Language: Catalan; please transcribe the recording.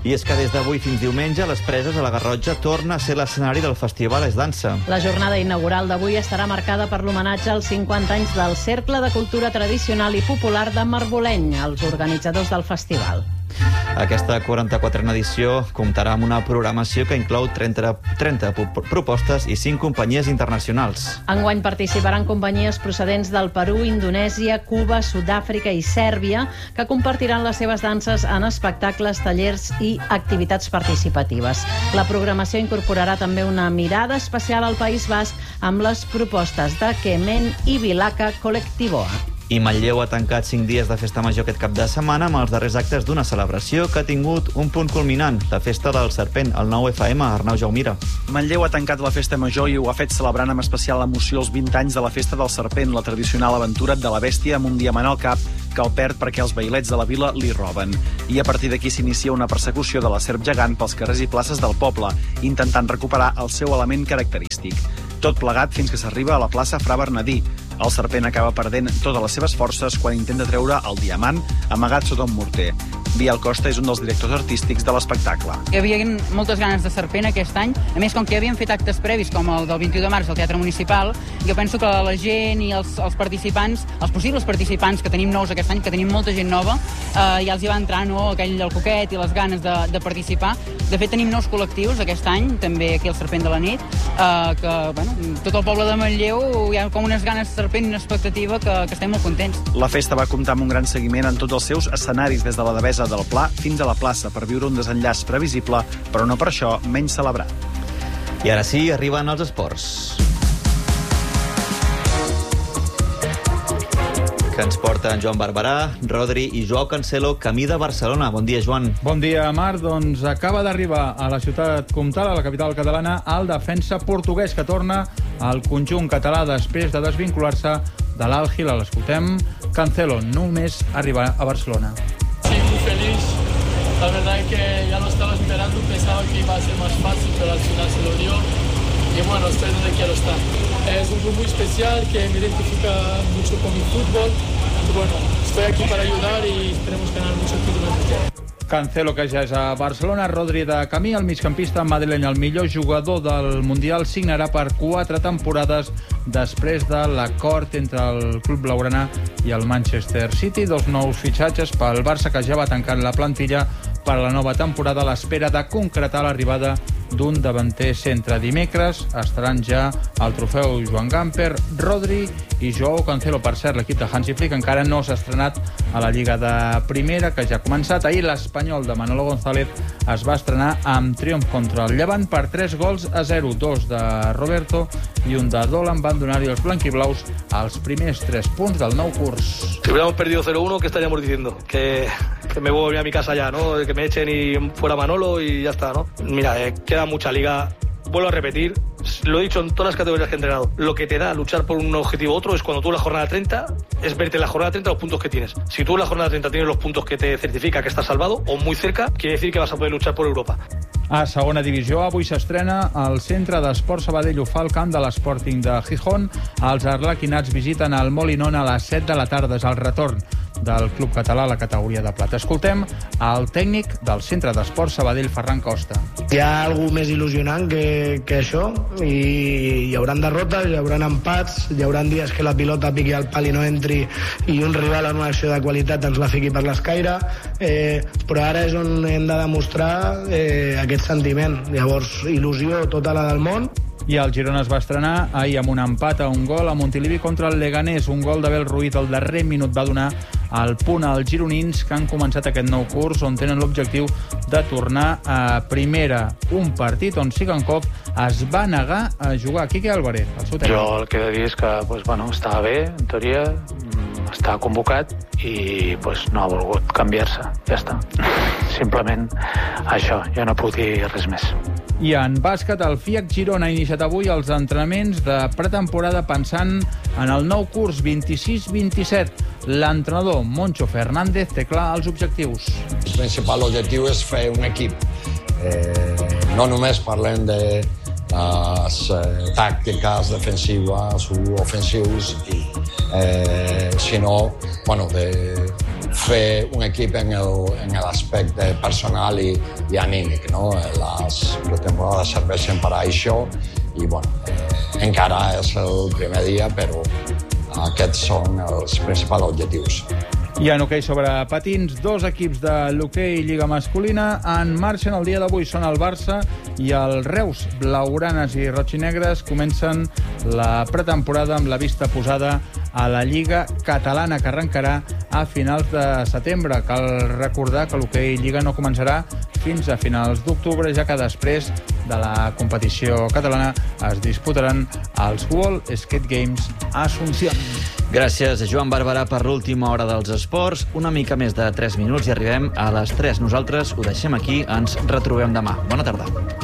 I és que des d'avui fins diumenge Les Preses a la Garrotxa torna a ser l'escenari del Festival Es Dansa. La jornada inaugural d'avui estarà marcada per l'homenatge als 50 anys del Cercle de Cultura Tradicional i Popular de Marboleny, els organitzadors del festival. Aquesta 44a edició comptarà amb una programació que inclou 30 propostes i 5 companyies internacionals. Enguany participaran companyies procedents del Perú, Indonèsia, Cuba, Sud-àfrica i Sèrbia, que compartiran les seves danses en espectacles, tallers i activitats participatives. La programació incorporarà també una mirada especial al País Basc amb les propostes de Kemen i Vilaca Kolektiboa. I Manlleu ha tancat 5 dies de festa major aquest cap de setmana amb els darrers actes d'una celebració que ha tingut un punt culminant, la festa del Serpent, el 9FM, Arnau Jaumira. Manlleu ha tancat la festa major i ho ha fet celebrant amb especial emoció els 20 anys de la festa del Serpent, la tradicional aventura de la bèstia amb un diamant al cap que el perd perquè els vailets de la vila li roben. I a partir d'aquí s'inicia una persecució de la serp gegant pels carrers i places del poble, intentant recuperar el seu element característic. Tot plegat fins que s'arriba a la plaça Fra Bernadí. El serpent acaba perdent totes les seves forces quan intenta treure el diamant amagat sota un morter. Biel Costa és un dels directors artístics de l'espectacle. Hi havia moltes ganes de Serpent aquest any. A més, com que havien fet actes previs, com el del 21 de març al Teatre Municipal, jo penso que la gent i els participants, els possibles participants que tenim nous aquest any, que tenim molta gent nova, ja els hi va entrar aquell el coquet i les ganes de participar. De fet, tenim nous col·lectius aquest any, també aquí al Serpent de la nit, que tot el poble de Manlleu hi ha com unes ganes de Serpent i una expectativa que estem molt contents. La festa va comptar amb un gran seguiment en tots els seus escenaris, des de la Devesa del Pla fins a la plaça, per viure un desenllaç previsible, però no per això menys celebrat. I ara sí, arriben els esports. Que ens porten Joan Barberà, Rodri i Joao Cancelo, camí de Barcelona. Bon dia, Joan. Bon dia, Marc. Doncs acaba d'arribar a la ciutat comtal, a la capital catalana, el defensa portuguès que torna al conjunt català després de desvincular-se de l'Al-Hilal. L'escoltem. Cancelo només arriba a Barcelona. Sí, muy feliz. La verdad es que ya lo estaba esperando, pensaba que iba a ser más fácil, pero al final se lo dio. Y bueno, estoy donde quiero estar. Es un club muy especial que me identifica mucho con mi fútbol. Y bueno, estoy aquí para ayudar y esperemos ganar muchos títulos. Cancelo, que ja és a Barcelona. Rodri de camí, el migcampista madrileny, el millor jugador del Mundial, signarà per 4 temporades després de l'acord entre el club blaugrana i el Manchester City. 2 nous fitxatges pel Barça, que ja va tancant la plantilla per a la nova temporada a l'espera de concretar l'arribada d'un davanter centre. Dimecres estaran ja al trofeu Joan Gamper, Rodri i Joao Cancelo. Per cert, l'equip de Hansi Flick encara no s'ha estrenat a la Lliga de Primera, que ja ha començat. Ahir l'Espanyol de Manolo González es va estrenar amb triomf contra el Llevant per 3-0. 2 de Roberto i un de Dolan van donar-hi els blanquiblaus els primers 3 punts del nou curs. Si hubiéramos perdido 0-1, ¿qué estaríamos diciendo? Que me voy a mi casa ya, ¿no? Que me echen y fuera Manolo y ya está, ¿no? Mira, queda mucha liga. Vuelvo a repetir, lo he dicho en todas las categorías que he entrenado. Lo que te da luchar por un objetivo u otro es cuando tú en la jornada 30, es verte en la jornada 30 los puntos que tienes. Si tú en la jornada 30 tienes los puntos que te certifica que estás salvado o muy cerca, quiere decir que vas a poder luchar por Europa. A segona divisió, avui s'estrena el Centre d'Esport Sabadell. Ho fa el camp de l'Sporting de Gijón. Els arlequinats visiten el Molinón a les 7 de la tarda. És el retorn del club català a la categoria de plata. Escoltem el tècnic del Centre d'Esport Sabadell, Ferran Costa. Hi ha alguna més il·lusionant que això, i hi haurà derrotes, hi haurà empats, hi haurà dies que la pilota piqui al pal i no entri i un rival en una acció de qualitat ens la fiqui per l'escaire, però ara és on hem de demostrar aquest sentiment. Llavors, il·lusió tota la del món. I el Girona es va estrenar ahir amb un empat a un gol a Montilivi contra el Leganés. Un gol d'Abel Ruiz al darrer minut va donar el punt als gironins, que han començat aquest nou curs on tenen l'objectiu de tornar a primera. Un partit on Sigankov es va negar a jugar. Quique Álvarez, el seu tècnic. Jo el que he de dir és que estava bé, en teoria, estava convocat i no ha volgut canviar-se. Ja està. Simplement això, jo no puc dir res més. I en bàsquet, el FIAC Girona ha iniciat avui els entrenaments de pretemporada pensant en el nou curs 26-27. L'entrenador Moncho Fernández té clar els objectius. El principal objectiu és fer un equip. No només parlem de les tàctiques defensives o ofensius, sinó de fer un equip en l'aspecte personal i anímic, no? Les pretemporades serveixen per a això i, bueno, encara és el primer dia, però aquests són els principals objectius. I en hoquei sobre patins, 2 equips de l'hoquei Lliga Masculina en marxa el dia d'avui. Són el Barça i el Reus. Blaugranes i rojinegres comencen la pretemporada amb la vista posada a la Lliga Catalana, que arrencarà a finals de setembre. Cal recordar que l'hoquei Lliga no començarà fins a finals d'octubre, ja que després de la competició catalana es disputaran els World Skate Games a Asunción. Gràcies, Joan Barberà, per l'última hora dels esports. Una mica més de 3 minuts i arribem a les 3. Nosaltres ho deixem aquí, ens retrobem demà. Bona tarda.